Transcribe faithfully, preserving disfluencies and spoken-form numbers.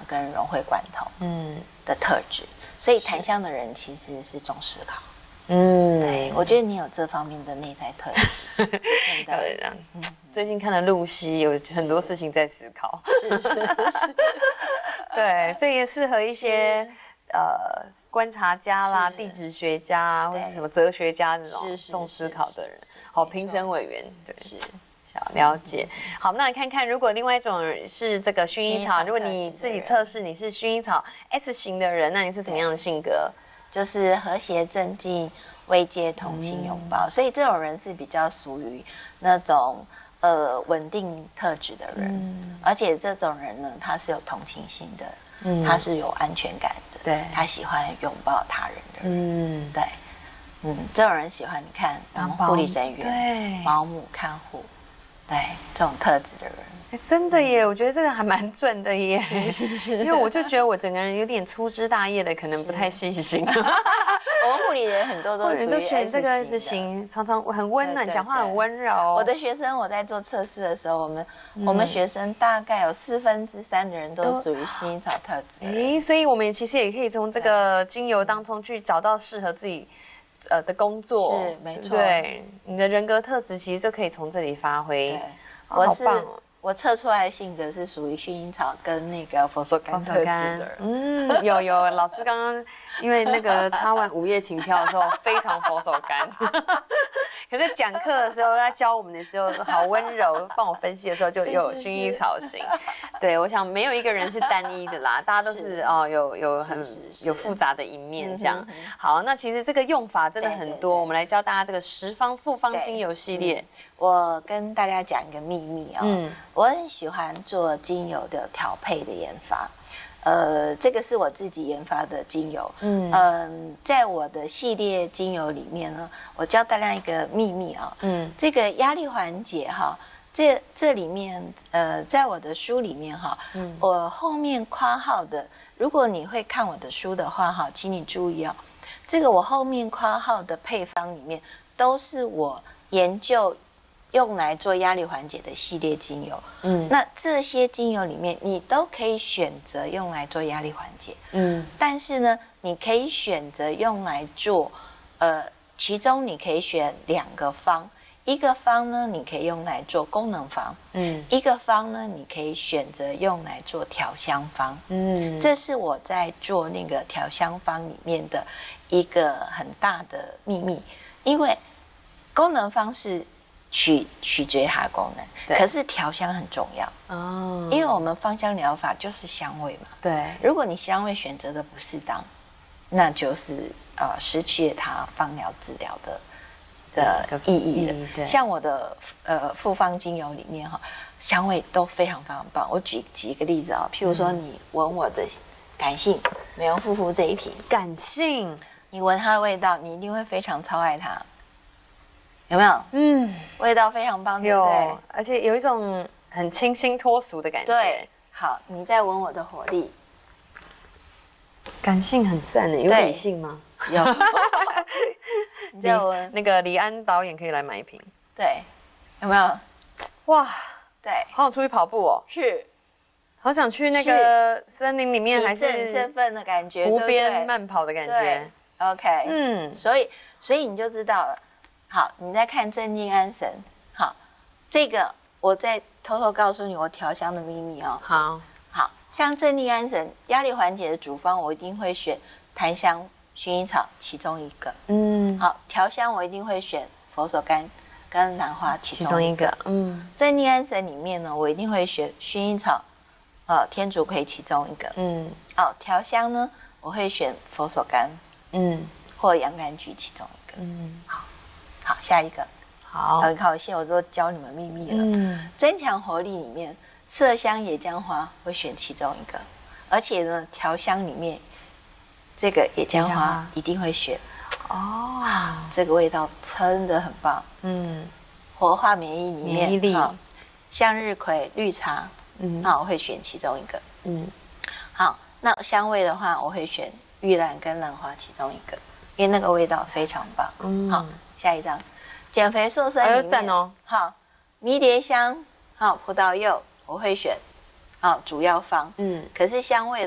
跟融会贯通嗯的特质，所以檀香的人其实是重思考。嗯，对，我觉得你有这方面的内在特质。真的， 嗯，最近看了露西，有很多事情在思考。 是是是， 对，所以也适合一些呃观察家啦、地质学家或者什么哲学家这种重思考的人。好，评审委员，对，是。了解，好，那你看看，如果另外一种是这个薰衣草，如果你自己测试你是薰衣草 S 型的人，那你是什么样的性格？ 就是和谐镇静、慰藉、同情、拥抱，嗯、所以这种人是比较属于那种呃稳定特质的人，嗯、而且这种人呢，他是有同情心的，嗯、他是有安全感的， 对， 他喜欢拥抱他人的人，嗯，对，嗯，这种人喜欢你看我们护理人员、对，保姆、看护。对这种特质的人， 欸、真的耶，嗯、我觉得这个还蛮准的耶。是是是，因为我就觉得我整个人有点粗枝大叶的，可能不太细心。 我们护理人很多都是都选这个 S 型，常常很温暖，讲话很温柔。 我的学生，我在做测试的时候，我们、嗯、我们学生大概有四分之三的人都属于薰衣草特质。 诶，所以我们其实也可以从这个精油当中去找到适合自己。呃的工作是没错， 对你的人格特质其实就可以从这里发挥。 我是、哦哦、我测出来的性格是属于薰衣草跟那个佛手柑特质的人。 嗯，有有，老师刚刚因为那个插完午夜情调的时候非常佛手柑，可是讲课的时候他教我们的时候好温柔，帮我分析的时候就有薰衣草型。对，我想没有一个人是单一的啦，大家都是, 是哦有有很是是是有复杂的一面这样。嗯、好，那其实这个用法真的很多，对对对，我们来教大家这个十方复方精油系列。 嗯、我跟大家讲一个秘密哦，嗯，我很喜欢做精油的调配的研发。呃，这个是我自己研发的精油。嗯嗯、呃，在我的系列精油里面呢，我教大家一个秘密啊、哦。嗯，这个压力缓解哈，这这里面呃，在我的书里面哈，嗯，我后面括号的，如果你会看我的书的话哈，请你注意哦，这个我后面括号的配方里面都是我研究。用来做压力缓解的系列精油，嗯，那这些精油里面你都可以选择用来做压力缓解，嗯，但是呢，你可以选择用来做，呃，其中你可以选两个方，一个方呢你可以用来做功能方，嗯，一个方呢你可以选择用来做调香方，嗯，这是我在做那个调香方里面的一个很大的秘密，因为功能方是。取取决它的功能，可是调香很重要哦，因为我们芳香疗法就是香味嘛。 对， 如果你香味选择的不适当，那就是呃失去了它芳疗治疗的的意义了。像我的呃复方精油里面哈，香味都非常非常棒。我举举一个例子啊，譬如说你闻我的感性美容护肤这一瓶， 感性， 你闻它的味道，你一定会非常超爱它。有没有？嗯，味道非常棒，对不对？ 而且有一种很清新脱俗的感觉。 对，好，你再闻我的火力， 感性很赞的，有理性吗？ 有。你再闻那个李安导演可以来买一瓶。 对，有没有？ 哇， 对， 好想出去跑步哦。 是， 好想去那个森林里面，还是振奋的感觉， 湖边慢跑的感觉。 OK， 嗯，所以所以你就知道了。好，你再看镇静安神。好，这个我再偷偷告诉你我调香的秘密哦。 好， 好像镇静安神压力缓解的主方，我一定会选檀香、薰衣草其中一个。嗯，好，调香我一定会选佛手柑跟兰花其中一个。一个嗯，镇静安神里面呢，我一定会选薰衣草、呃天竺葵其中一个。嗯，哦，调香呢，我会选佛手柑，嗯，或洋甘菊其中一个。嗯，好。好，下一个。 好， 很好，现在我都教你们秘密了。嗯，增强活力里面，麝香野姜花会选其中一个，而且呢，调香里面这个野姜花一定会选。哦，这个味道真的很棒。嗯，活化免疫里面， 免疫力， 向日葵、绿茶，嗯，那我会选其中一个。嗯，好，那香味的话，我会选玉兰跟兰花其中一个。因为那个味道非常棒。嗯，好，下一张，减肥瘦身里面， 赞哦。 好，迷迭香，好，葡萄柚，我会选啊主要方，嗯，可是香味